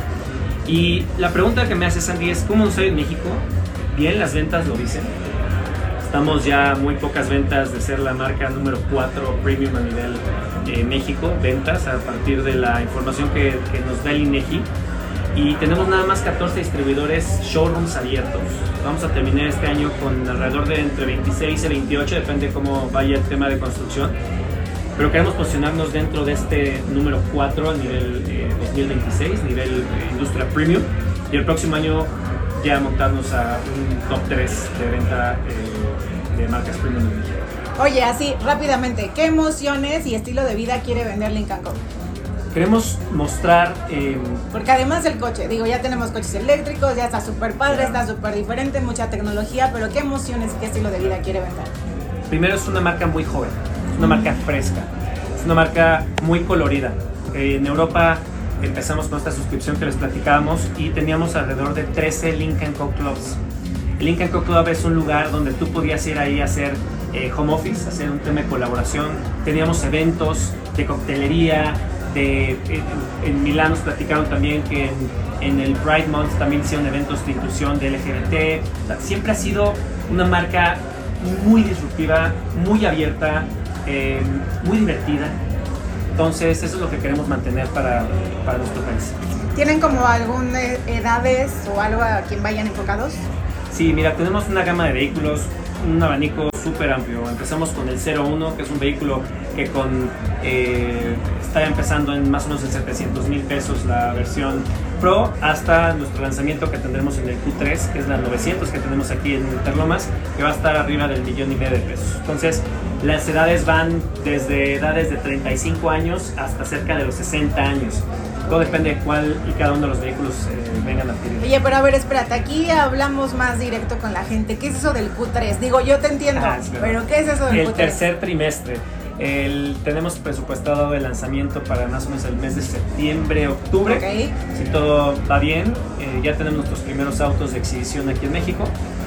Speaker 1: Y la pregunta que me hace Sandy es, ¿cómo soy en México? Bien, las ventas lo dicen. Estamos ya muy pocas ventas de ser la marca número cuatro premium a nivel eh, México, ventas a partir de la información que, que nos da el INEGI. Y tenemos nada más catorce distribuidores, showrooms abiertos. Vamos a terminar este año con alrededor de entre veintiséis y veintiocho, depende de cómo vaya el tema de construcción. Pero queremos posicionarnos dentro de este número cuatro a nivel eh, dos mil veintiséis, nivel eh, industria premium. Y el próximo año ya montarnos a un top tres de venta eh, de marcas premium en México.
Speaker 19: Oye, así rápidamente, ¿qué emociones y estilo de vida quiere vender Lynk and Co?
Speaker 1: Queremos mostrar... Eh,
Speaker 19: Porque además del coche, digo, ya tenemos coches eléctricos, ya está súper padre, está súper diferente, mucha tecnología, pero ¿qué emociones y qué estilo de vida quiere vender?
Speaker 1: Primero es una marca muy joven, es una marca fresca, es una marca muy colorida. Eh, en Europa empezamos con esta suscripción que les platicábamos y teníamos alrededor de trece Lynk and Co Clubs. El Lynk and Co Club es un lugar donde tú podías ir ahí a hacer eh, home office, hacer un tema de colaboración. Teníamos eventos de coctelería, de, en, en Milán nos platicaron también que en, en el Pride Month también hicieron eventos de inclusión de L G B T. O sea, siempre ha sido una marca muy disruptiva, muy abierta, eh, muy divertida. Entonces eso es lo que queremos mantener para, para nuestro país.
Speaker 19: ¿Tienen como algunas edades o algo a quien vayan enfocados?
Speaker 1: Sí, mira, tenemos una gama de vehículos, un abanico súper amplio. Empezamos con el cero uno, que es un vehículo que con eh, está empezando en más o menos en setecientos mil pesos la versión Pro, hasta nuestro lanzamiento que tendremos en el Q tres, que es la novecientos que tenemos aquí en Interlomas, que va a estar arriba del millón y medio de pesos. Entonces, las edades van desde edades de treinta y cinco años hasta cerca de los sesenta años. Todo depende de cuál y cada uno de los vehículos eh, vengan a adquirir.
Speaker 19: Oye, pero a ver, espérate, aquí hablamos más directo con la gente. ¿Qué es eso del Q tres? Digo, yo te entiendo, ah, pero ¿qué es eso del
Speaker 1: el
Speaker 19: Q tres?
Speaker 1: El tercer trimestre. El, tenemos presupuestado el lanzamiento para más o menos el mes de septiembre, octubre.
Speaker 19: Okay.
Speaker 1: Si todo va bien, eh, ya tenemos nuestros primeros autos de exhibición aquí en México.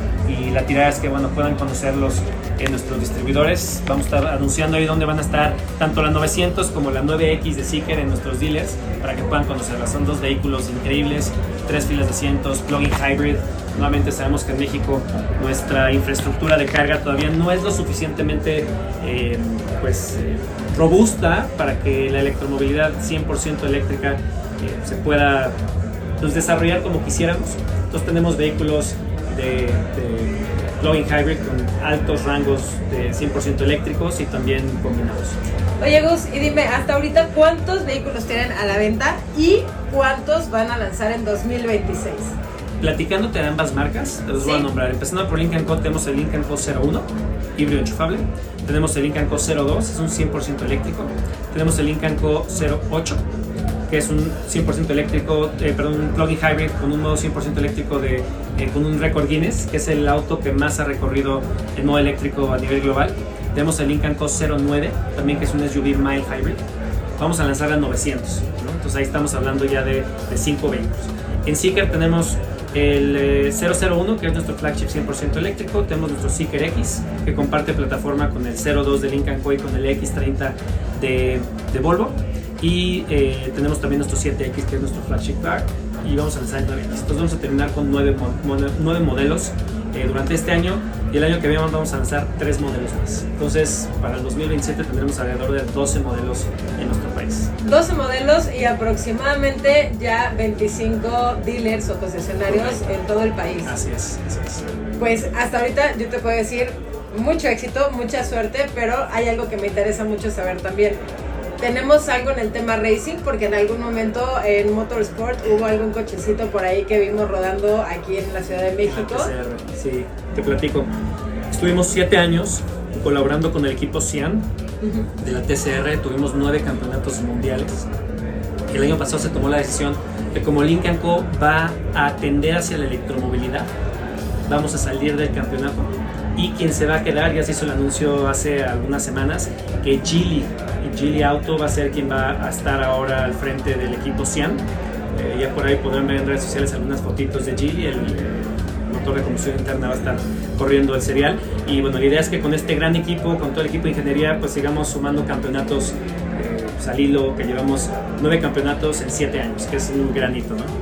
Speaker 1: Y la tirada es que bueno, puedan conocerlos en nuestros distribuidores. Vamos a estar anunciando ahí dónde van a estar tanto la novecientos como la nueve X de Zeekr en nuestros dealers para que puedan conocerlas. Son dos vehículos increíbles, tres filas de asientos, plug-in hybrid. Nuevamente sabemos que en México nuestra infraestructura de carga todavía no es lo suficientemente eh, pues, eh, robusta para que la electromovilidad cien por ciento eléctrica eh, se pueda pues, desarrollar como quisiéramos. Entonces tenemos vehículos de, de plug-in hybrid con altos rangos de cien por ciento eléctricos y también combinados.
Speaker 22: Oye Gus, y dime, hasta ahorita ¿cuántos vehículos tienen a la venta y cuántos van a lanzar en dos mil veintiséis?
Speaker 1: Platicándote de ambas marcas, te los
Speaker 22: ¿Sí?
Speaker 1: voy a nombrar. Empezando por Lynk and Co, tenemos el Lynk and Co cero uno, híbrido enchufable. Tenemos el Lynk and Co cero dos, es un cien por ciento eléctrico. Tenemos el Lynk and Co cero ocho, que es un cien por ciento eléctrico, eh, perdón, un plug-in hybrid con un modo cien por ciento eléctrico de, eh, con un récord Guinness, que es el auto que más ha recorrido el modo eléctrico a nivel global. Tenemos el Lynk and Co cero nueve, también que es un S U V mild hybrid. Vamos a lanzar a novecientos, ¿no? Entonces ahí estamos hablando ya de cinco vehículos. En Zeekr tenemos el eh, cero cero uno, que es nuestro flagship cien por ciento eléctrico. Tenemos nuestro Zeekr X, que comparte plataforma con el cero dos de Lynk and Co y con el X treinta de, de Volvo. Y eh, tenemos también nuestro siete X, que es nuestro flagship car, y vamos a lanzar el nueve X. Entonces vamos a terminar con nueve, nueve modelos eh, durante este año, y el año que viene vamos a lanzar tres modelos más. Entonces para el dos mil veintisiete tendremos alrededor de doce modelos en nuestro país.
Speaker 22: doce modelos y aproximadamente ya veinticinco dealers o concesionarios en todo el país.
Speaker 1: Así es, así es.
Speaker 22: Pues hasta ahorita yo te puedo decir mucho éxito, mucha suerte, pero hay algo que me interesa mucho saber también. Tenemos algo en el tema racing, porque en algún momento en Motorsport hubo algún cochecito por ahí que vimos rodando aquí en la Ciudad de México.
Speaker 1: Sí, te platico. Estuvimos siete años colaborando con el equipo Cian de la T C R, tuvimos nueve campeonatos mundiales. El año pasado se tomó la decisión de, como Lynk and Co va a atender hacia la electromovilidad, vamos a salir del campeonato. Y quien se va a quedar, ya se hizo el anuncio hace algunas semanas, que Geely, Geely Auto va a ser quien va a estar ahora al frente del equipo Cian. Eh, ya por ahí podrán ver en redes sociales algunas fotitos de Geely, el eh, motor de combustión interna va a estar corriendo el serial. Y bueno, la idea es que con este gran equipo, con todo el equipo de ingeniería, pues sigamos sumando campeonatos eh, pues, al hilo, que llevamos nueve campeonatos en siete años, que es un gran hito, ¿no?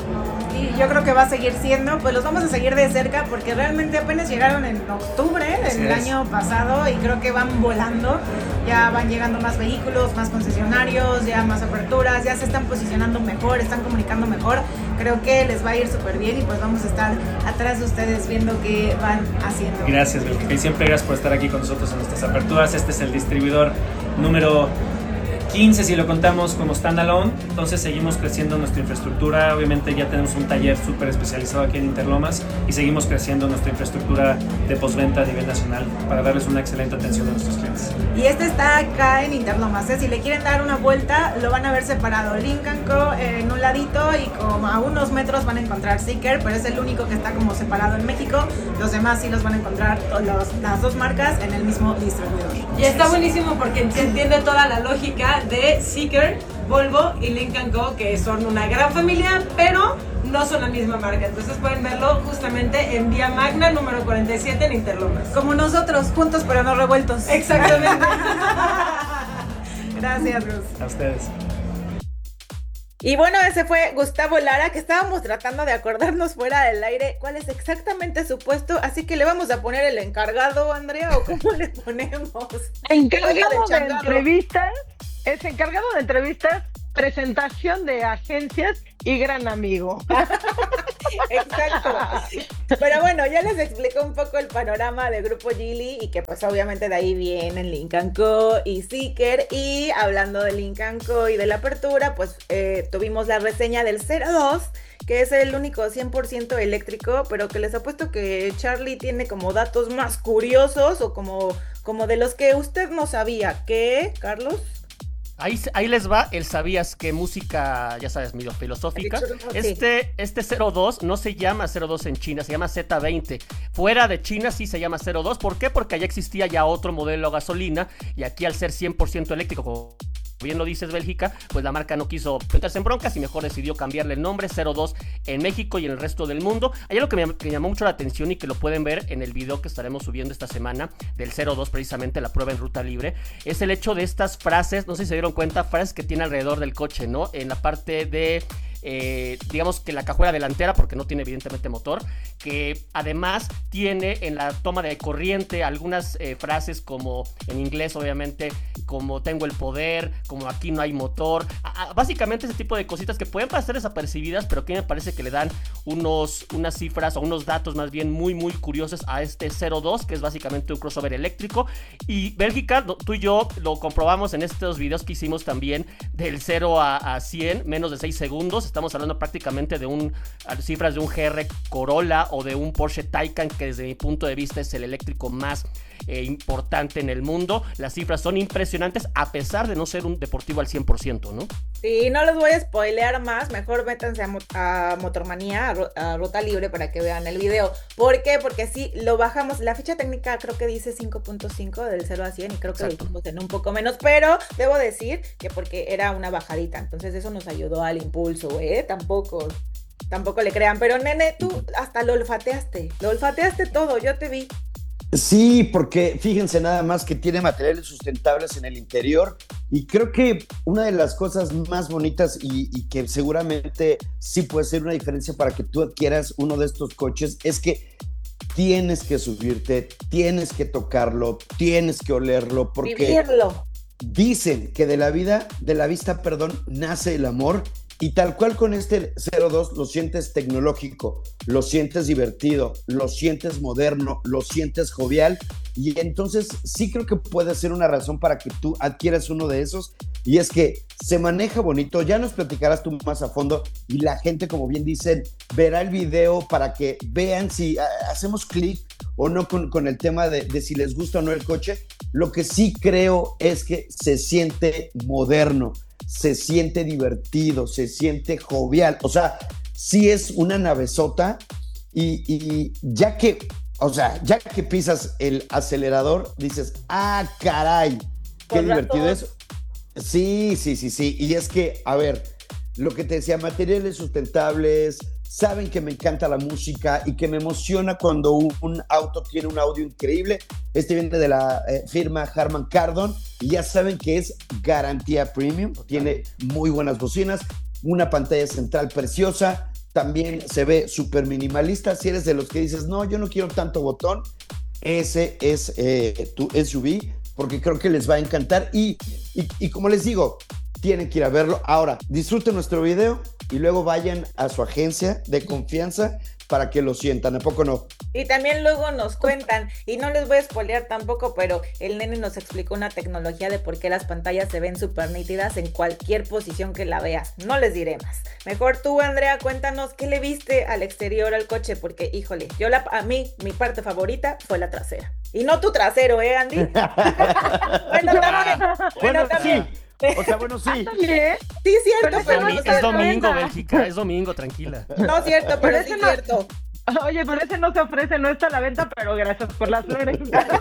Speaker 19: Y yo creo que va a seguir siendo, pues los vamos a seguir de cerca, porque realmente apenas llegaron en octubre del año pasado y creo que van volando. Ya van llegando más vehículos, más concesionarios, ya más aperturas, ya se están posicionando mejor, están comunicando mejor. Creo que les va a ir súper bien y pues vamos a estar atrás de ustedes viendo qué van haciendo.
Speaker 1: Gracias, Belkika, y siempre gracias por estar aquí con nosotros en nuestras aperturas. Este es el distribuidor número quince si lo contamos como standalone. Entonces seguimos creciendo nuestra infraestructura. Obviamente ya tenemos un taller súper especializado aquí en Interlomas y seguimos creciendo nuestra infraestructura de postventa a nivel nacional para darles una excelente atención a nuestros clientes.
Speaker 19: Y este está acá en Interlomas, ¿eh? Si le quieren dar una vuelta, lo van a ver separado. Link and Co en un ladito y como a unos metros van a encontrar Zeekr, pero es el único que está como separado en México. Los demás sí los van a encontrar, los, las dos marcas, en el mismo distribuidor.
Speaker 22: Y está buenísimo porque se entiende toda la lógica de Zeekr, Volvo y Link and Co, que son una gran familia, pero no son la misma marca. Entonces pueden verlo justamente en Vía Magna número cuarenta y siete en Interlomas.
Speaker 19: Como nosotros, juntos pero no revueltos.
Speaker 22: Exactamente.
Speaker 19: Gracias, Gus.
Speaker 1: A ustedes.
Speaker 19: Y bueno, ese fue Gustavo Lara, que estábamos tratando de acordarnos fuera del aire cuál es exactamente su puesto, así que le vamos a poner el encargado, Andrea, ¿o cómo le ponemos?
Speaker 17: Encargado de entrevistas, es encargado de entrevistas, presentación de agencias y gran amigo.
Speaker 19: Exacto. Pero bueno, ya les explico un poco el panorama de Grupo Geely y que pues obviamente de ahí vienen Link and Co y Zeekr. Y hablando de Link and Co y de la apertura, pues eh, tuvimos la reseña del cero dos, que es el único cien por ciento eléctrico, pero que les apuesto que Charlie tiene como datos más curiosos o como, como de los que usted no sabía. ¿Qué, Carlos?
Speaker 21: Ahí, ahí les va el sabías que música, ya sabes, medio filosófica. Este, este cero dos no se llama cero dos en China, se llama Z veinte. Fuera de China sí se llama cero dos. ¿Por qué? Porque allá existía ya otro modelo a gasolina y aquí al ser cien por ciento eléctrico, como bien lo dices, Bélgica, pues la marca no quiso meterse en broncas y mejor decidió cambiarle el nombre, cero dos en México y en el resto del mundo. Hay algo que me, que me llamó mucho la atención y que lo pueden ver en el video que estaremos subiendo esta semana del cero dos, precisamente la prueba en ruta libre, es el hecho de estas frases, no sé si se dieron cuenta, frases que tiene alrededor del coche, ¿no? En la parte de... Eh, digamos que la cajuela delantera, porque no tiene evidentemente motor, que además tiene en la toma de corriente algunas eh, frases como en inglés obviamente, como tengo el poder, como aquí no hay motor, a, a, básicamente ese tipo de cositas que pueden pasar desapercibidas, pero que me parece que le dan unos, unas cifras o unos datos más bien muy muy curiosos a este cero dos, que es básicamente un crossover eléctrico. Y Bélgica, tú y yo lo comprobamos en estos videos que hicimos también del cero a cien, menos de seis segundos. Estamos hablando prácticamente de un, cifras de un G R Corolla o de un Porsche Taycan, que desde mi punto de vista es el eléctrico más eh, importante en el mundo. Las cifras son impresionantes a pesar de no ser un deportivo al cien por ciento, ¿no?
Speaker 19: Sí, no les voy a spoilear más, mejor métanse a, a Motormanía, a, a Ruta Libre para que vean el video. ¿Por qué? Porque sí, lo bajamos, la ficha técnica creo que dice cinco punto cinco del cero a cien y creo que Exacto. Lo hicimos en un poco menos, pero debo decir que porque era una bajadita, entonces eso nos ayudó al impulso, ¿eh? Tampoco, tampoco le crean, pero nene, tú hasta lo olfateaste, lo olfateaste todo, yo te vi.
Speaker 20: Sí, porque fíjense nada más que tiene materiales sustentables en el interior y creo que una de las cosas más bonitas y, y que seguramente sí puede ser una diferencia para que tú adquieras uno de estos coches es que tienes que subirte, tienes que tocarlo, tienes que olerlo, porque
Speaker 19: vivirlo.
Speaker 20: Dicen que de la vida, de la vista, perdón, nace el amor. Y tal cual con este cero dos lo sientes tecnológico, lo sientes divertido, lo sientes moderno, lo sientes jovial y entonces sí creo que puede ser una razón para que tú adquieras uno de esos y es que se maneja bonito, ya nos platicarás tú más a fondo y la gente, como bien dicen, verá el video para que vean si hacemos clic o no con, con el tema de, de si les gusta o no el coche. Lo que sí creo es que se siente moderno, se siente divertido, se siente jovial, o sea, sí es una navezota y, y ya que, o sea, ya que pisas el acelerador, dices, ah, caray, qué divertido es. Sí, sí, sí, sí, y es que, a ver, lo que te decía, materiales sustentables, saben que me encanta la música y que me emociona cuando un, un auto tiene un audio increíble. Este viene de la eh, firma Harman Kardon y ya saben que es garantía premium. Tiene muy buenas bocinas, una pantalla central preciosa, también se ve súper minimalista. Si eres de los que dices, no, yo no quiero tanto botón, ese es eh, tu S U V porque creo que les va a encantar y, y, y como les digo, tienen que ir a verlo. Ahora, disfruten nuestro video y luego vayan a su agencia de confianza para que lo sientan, ¿a poco no?
Speaker 19: Y también luego nos cuentan, y no les voy a spoilear tampoco, pero el nene nos explicó una tecnología de por qué las pantallas se ven súper nítidas en cualquier posición que la veas. No les diré más. Mejor tú, Andrea, cuéntanos qué le viste al exterior al coche, porque, híjole, yo la, a mí, mi parte favorita fue la trasera. Y no tu trasero, ¿eh, Andy? bueno, también. Bueno,
Speaker 20: Bueno,
Speaker 19: también.
Speaker 20: sí. O sea, bueno, sí.
Speaker 19: ¿También? Sí, cierto,
Speaker 21: Es,
Speaker 19: pero
Speaker 21: domi-
Speaker 19: no
Speaker 21: es
Speaker 19: se
Speaker 21: domingo,
Speaker 19: cuenta.
Speaker 21: Bélgica, es domingo, tranquila.
Speaker 19: No, cierto, pero,
Speaker 17: Pero
Speaker 19: sí
Speaker 17: ese no-
Speaker 19: cierto.
Speaker 17: Oye, pero ese no se ofrece, no está a la venta, pero gracias por las flores.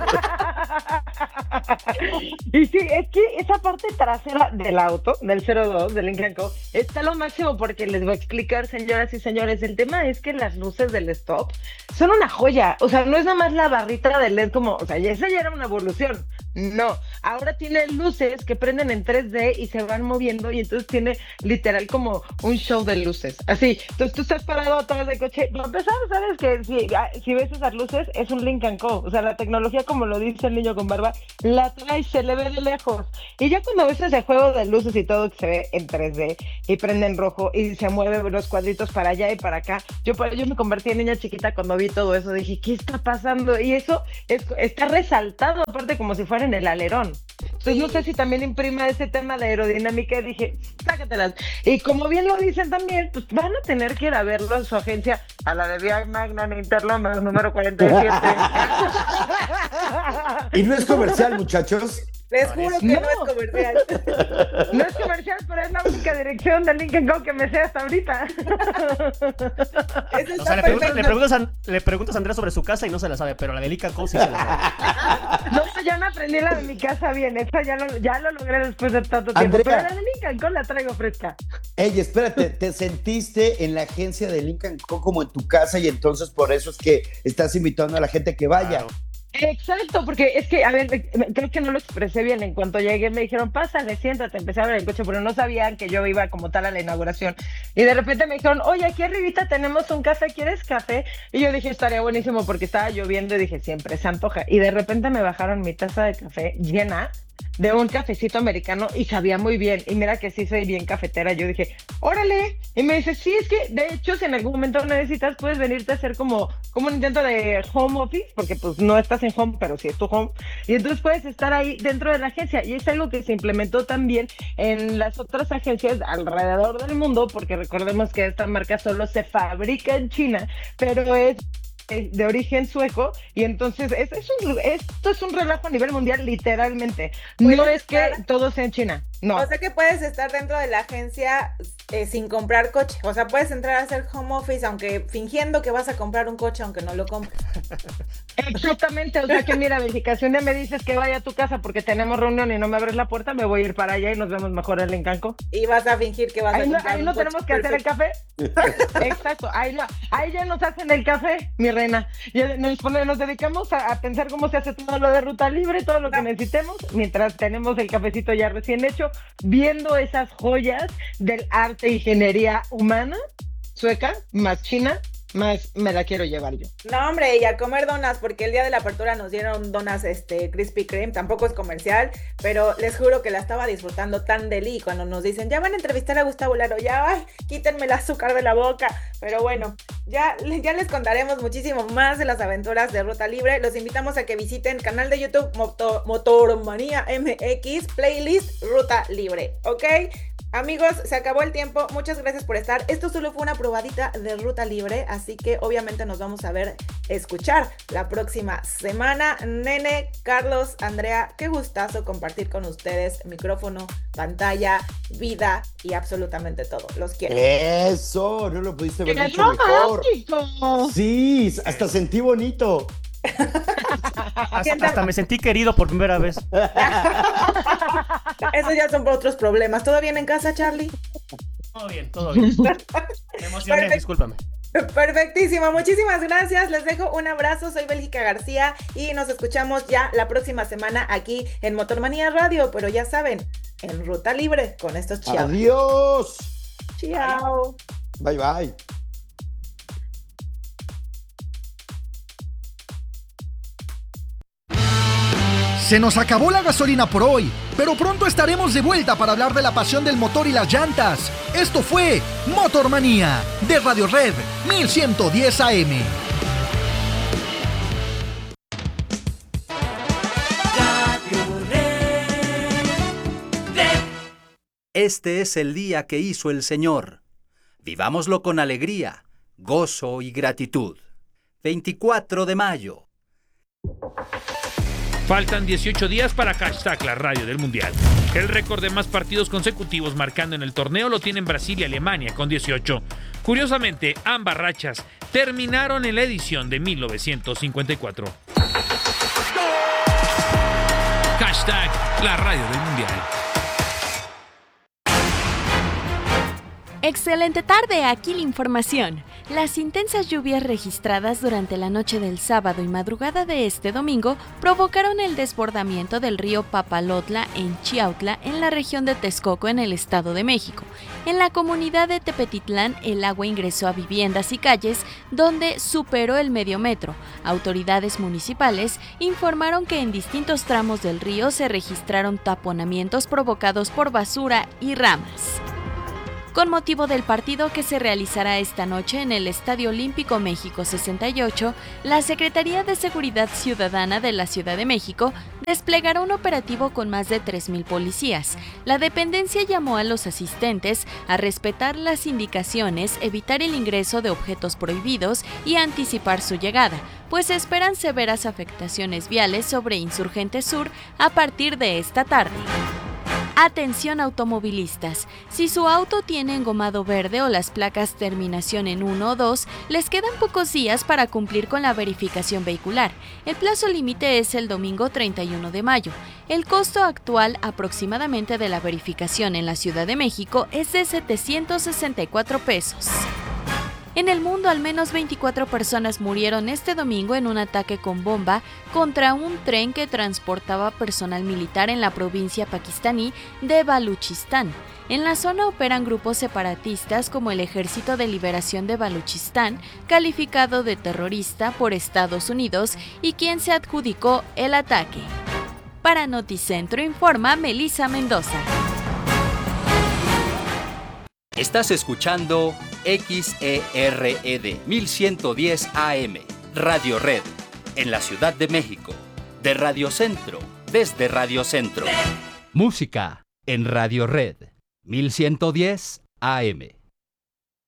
Speaker 17: Y sí, es que esa parte trasera del auto, del cero dos, del Lincoln Co, está lo máximo porque les voy a explicar, señoras y señores, el tema es que las luces del stop son una joya, o sea, no es nada más la barrita de L E D como, o sea, ya esa ya era una evolución. No, ahora tiene luces que prenden en tres D y se van moviendo y entonces tiene literal como un show de luces, así. Entonces tú estás parado atrás del coche, para empezar, sabes que si, si ves esas luces es un Lincoln Co, o sea, la tecnología, como lo dice el niño con barba, la trae, se le ve de lejos. Y ya cuando ves ese juego de luces y todo que se ve en tres D y prende en rojo y se mueven los cuadritos para allá y para acá, yo, yo me convertí en niña chiquita cuando vi todo eso, dije, ¿qué está pasando? Y eso es, está resaltado, aparte como si fuera en el alerón. Entonces no sé si también imprima ese tema de aerodinámica, y dije, sácatelas. Y como bien lo dicen también, pues van a tener que ir a verlo en su agencia, a la de V I Magna en Interlomas, número cuarenta y siete.
Speaker 20: Y no es comercial, muchachos.
Speaker 19: Les juro que no, no es comercial.
Speaker 17: No es comercial, pero es la única dirección de Lincoln Co que me sé hasta ahorita.
Speaker 21: O sea, le preguntas, le, preguntas a, le preguntas a Andrea sobre su casa y no se la sabe, pero la de Lincoln Co sí se la sabe.
Speaker 17: No, ya me aprendí la de mi casa bien, esa ya lo, ya lo logré después de tanto tiempo,
Speaker 20: Andrea,
Speaker 17: pero la de Lincoln Co la traigo fresca.
Speaker 20: Ey, espérate, te sentiste en la agencia de Lincoln Co como en tu casa y entonces por eso es que estás invitando a la gente que vaya.
Speaker 21: Claro.
Speaker 17: Exacto, porque es que, a ver, creo que no lo expresé bien. En cuanto llegué me dijeron, pásale, siéntate, empecé a ver el coche, pero no sabían que yo iba como tal a la inauguración. Y de repente me dijeron, oye, aquí arribita tenemos un café, ¿quieres café? Y yo dije, estaría buenísimo porque estaba lloviendo y dije, siempre se antoja. Y de repente me bajaron mi taza de café llena de un cafecito americano y sabía muy bien. Y mira que sí soy bien cafetera. Yo dije, órale. Y me dice, sí, es que de hecho si en algún momento necesitas puedes venirte a hacer como, como un intento de home office, porque pues no estás en home, pero sí es tu home. Y entonces puedes estar ahí dentro de la agencia. Y es algo que se implementó también en las otras agencias alrededor del mundo, porque recordemos que esta marca solo se fabrica en China, pero es de origen sueco, y entonces es, es un, esto es un relajo a nivel mundial, literalmente. No es que todo sea en China, no.
Speaker 19: O sea que puedes estar dentro de la agencia eh, sin comprar coche. O sea, puedes entrar a hacer home office aunque fingiendo que vas a comprar un coche aunque no lo compres.
Speaker 17: Exactamente, o sea que mira, Bélgica, si un día me dices que vaya a tu casa porque tenemos reunión y no me abres la puerta, me voy a ir para allá y nos vemos mejor en Lincoln Co.
Speaker 19: Y vas a fingir que vas
Speaker 17: ahí
Speaker 19: a
Speaker 17: no,
Speaker 19: comprar
Speaker 17: ahí
Speaker 19: un
Speaker 17: no
Speaker 19: coche.
Speaker 17: tenemos que Perfecto. Hacer el café. Exacto, ahí, no, ahí ya nos hacen el café, mi reina. Ya nos, nos dedicamos a, a pensar cómo se hace todo lo de ruta libre, todo lo que necesitemos, mientras tenemos el cafecito ya recién hecho, viendo esas joyas del arte e ingeniería humana, sueca, más china, más me la quiero llevar yo.
Speaker 19: No, hombre, y a comer donas, porque el día de la apertura nos dieron donas este, Krispy Kreme, tampoco es comercial, pero les juro que la estaba disfrutando tan deli cuando nos dicen, ya van a entrevistar a Gustavo Laro, ya, ay, quítenme el azúcar de la boca, pero bueno, ya, ya les contaremos muchísimo más de las aventuras de Ruta Libre. Los invitamos a que visiten el canal de YouTube Motor, Motormanía M X, playlist Ruta Libre, ¿ok? Amigos, se acabó el tiempo, muchas gracias por estar. Esto solo fue una probadita de Ruta Libre, así que obviamente nos vamos a ver, escuchar la próxima semana. Nene, Carlos, Andrea, qué gustazo compartir con ustedes micrófono, pantalla, vida y absolutamente todo. Los quiero.
Speaker 20: Eso, no lo pudiste ver
Speaker 17: ¡Qué
Speaker 20: mucho mejor.
Speaker 17: romántico!
Speaker 20: Sí, hasta sentí bonito.
Speaker 21: Hasta, hasta me sentí querido por primera vez.
Speaker 19: Esos ya son otros problemas. ¿Todo bien en casa, Charlie?
Speaker 21: Todo bien, todo bien. Me emocioné, Perfect. discúlpame.
Speaker 19: Perfectísimo, muchísimas gracias. Les dejo un abrazo. Soy Bélgica García y nos escuchamos ya la próxima semana aquí en Motormanía Radio. Pero ya saben, en Ruta Libre con estos chavos.
Speaker 20: Adiós.
Speaker 19: Chao.
Speaker 20: Bye, bye.
Speaker 3: Se nos acabó la gasolina por hoy, pero pronto estaremos de vuelta para hablar de la pasión del motor y las llantas. Esto fue Motormanía de Radio Red mil ciento diez A M.
Speaker 2: Este es el día que hizo el Señor. Vivámoslo con alegría, gozo y gratitud. veinticuatro de mayo.
Speaker 4: Faltan dieciocho días para hashtag la radio del Mundial. El récord de más partidos consecutivos marcando en el torneo lo tienen Brasil y Alemania con dieciocho. Curiosamente, ambas rachas terminaron en la edición de mil novecientos cincuenta y cuatro. Hashtag la radio del Mundial.
Speaker 23: Excelente tarde, aquí la información. Las intensas lluvias registradas durante la noche del sábado y madrugada de este domingo provocaron el desbordamiento del río Papalotla en Chiautla, en la región de Texcoco, en el Estado de México. En la comunidad de Tepetitlán, el agua ingresó a viviendas y calles, donde superó el medio metro. Autoridades municipales informaron que en distintos tramos del río se registraron taponamientos provocados por basura y ramas. Con motivo del partido que se realizará esta noche en el Estadio Olímpico México sesenta y ocho, la Secretaría de Seguridad Ciudadana de la Ciudad de México desplegará un operativo con más de tres mil policías. La dependencia llamó a los asistentes a respetar las indicaciones, evitar el ingreso de objetos prohibidos y anticipar su llegada, pues esperan severas afectaciones viales sobre Insurgente Sur a partir de esta tarde. Atención automovilistas, si su auto tiene engomado verde o las placas terminación en uno o dos, les quedan pocos días para cumplir con la verificación vehicular. El plazo límite es el domingo treinta y uno de mayo. El costo actual aproximadamente de la verificación en la Ciudad de México es de setecientos sesenta y cuatro pesos. En el mundo, al menos veinticuatro personas murieron este domingo en un ataque con bomba contra un tren que transportaba personal militar en la provincia pakistaní de Baluchistán. En la zona operan grupos separatistas como el Ejército de Liberación de Baluchistán, calificado de terrorista por Estados Unidos y quien se adjudicó el ataque. Para Noticentro informa Melissa Mendoza.
Speaker 2: Estás escuchando X E R E D mil ciento diez A M, Radio Red, en la Ciudad de México, de Radio Centro, desde Radio Centro. Música en Radio Red, mil ciento diez A M.